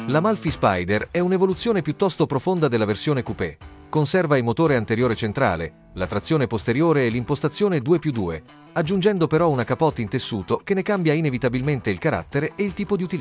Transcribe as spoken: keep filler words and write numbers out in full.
L'Amalfi Spider è un'evoluzione piuttosto profonda della versione coupé. Conserva il motore anteriore centrale, la trazione posteriore e l'impostazione due più due, aggiungendo però una capote in tessuto che ne cambia inevitabilmente il carattere e il tipo di utilizzo.